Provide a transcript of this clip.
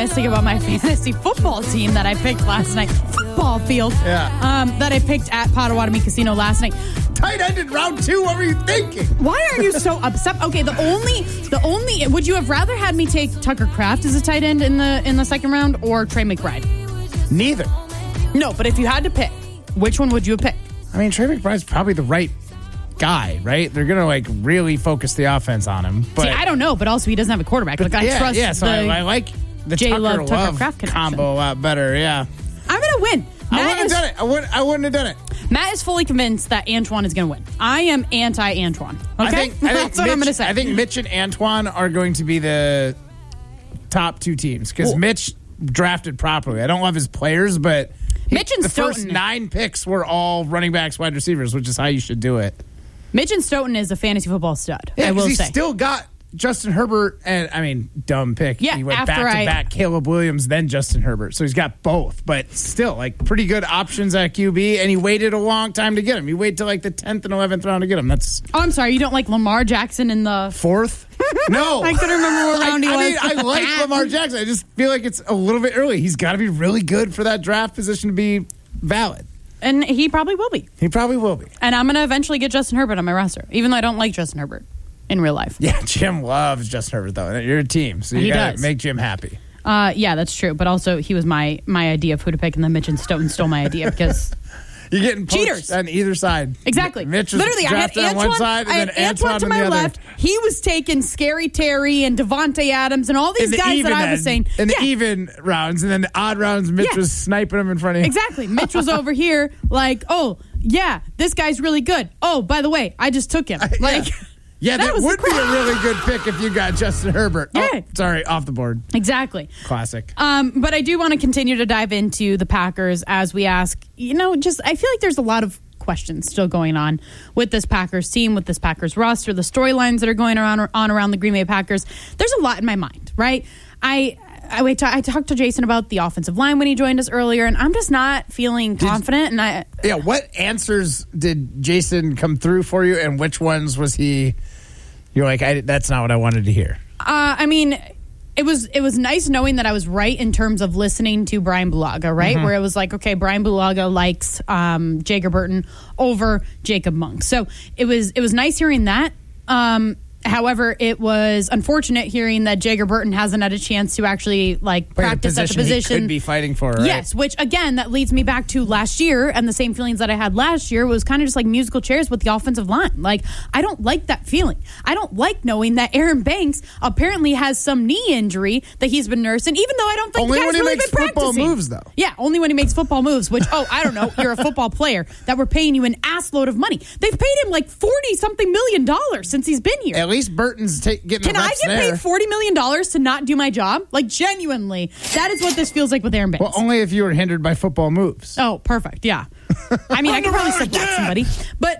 optimistic about my fantasy football team that I picked last night. Football field. Yeah. That I picked at Potawatomi Casino last night. Tight end in round 2. What were you thinking? Why are you so upset? Okay, the only would you have rather had me take Tucker Kraft as a tight end in the second round or Trey McBride? Neither. No, but if you had to pick, which one would you have picked? I mean, Trey McBride's probably the right guy, right? They're going to really focus the offense on him. But see, I don't know, but also he doesn't have a quarterback. Like I trust so I like the Tucker Kraft connection. combo a lot better, yeah. I'm going to win. I wouldn't have done it. I wouldn't have done it. Matt is fully convinced that Antoine is going to win. I am anti-Antoine. Okay? That's what I'm going to say. I think Mitch and Antoine are going to be the top 2 teams because Mitch drafted properly. I don't love his players, but Mitch and the Stoughton, first 9 picks were all running backs, wide receivers, which is how you should do it. Mitch and Stoughton is a fantasy football stud. Yeah, I will he say. Still got Justin Herbert, and I mean, dumb pick. Yeah, he went back-to-back Caleb Williams, then Justin Herbert. So he's got both, but still, pretty good options at QB, and he waited a long time to get him. He waited till the 10th and 11th round to get him. Oh, I'm sorry, you don't like Lamar Jackson in the 4th? No. I couldn't remember what round he was. I mean, I like Lamar Jackson. I just feel like it's a little bit early. He's got to be really good for that draft position to be valid. And he probably will be. He probably will be. And I'm going to eventually get Justin Herbert on my roster, even though I don't like Justin Herbert in real life. Yeah, Jim loves Justin Herbert, though. You're a team, so you got to make Jim happy. Yeah, that's true. But also, he was my idea of who to pick, and then Mitch and Stoughton stole my idea because... You're getting cheaters on either side. Exactly. Mitch was literally, I had drafted on one side, and then Antoine to on my the other. left. He was taking Scary Terry and Devontae Adams and all these guys that I was saying. In the even rounds, and then the odd rounds, Mitch was sniping them in front of you. Exactly. Mitch was over here like, oh, yeah, this guy's really good. Oh, by the way, I just took him. Yeah, that would be a really good pick if you got Justin Herbert. Yeah. Oh, sorry, off the board. Exactly. Classic. But I do want to continue to dive into the Packers as we ask, I feel like there's a lot of questions still going on with this Packers team, with this Packers roster, the storylines that are going around the Green Bay Packers. There's a lot in my mind, right? I talked to Jason about the offensive line when he joined us earlier, and I'm just not feeling confident. What answers did Jason come through for you, and which ones was he? You're like, that's not what I wanted to hear. I mean, it was nice knowing that I was right in terms of listening to Brian Bulaga, right? Mm-hmm. Where it was like, okay, Brian Bulaga likes Jager Burton over Jacob Monk. So it was nice hearing that. However, it was unfortunate hearing that Jager Burton hasn't had a chance to actually practice at the position he could be fighting for, right? Yes, which again, that leads me back to last year, and the same feelings that I had last year was kind of just like musical chairs with the offensive line. I don't like that feeling. I don't like knowing that Aaron Banks apparently has some knee injury that he's been nursing, even though I don't think only the guy's when he really makes been football practicing. moves, though. Yeah, only when he makes football moves. Which, I don't know, you're a football player that we're paying you an ass load of money. They've paid him $40-something million since he's been here. At least Burton's getting Can the I reps get there. paid $40 million to not do my job? Genuinely, that is what this feels like with Aaron Banks. Well, only if you were hindered by football moves. Oh, perfect. Yeah. I mean, I could probably still block somebody. But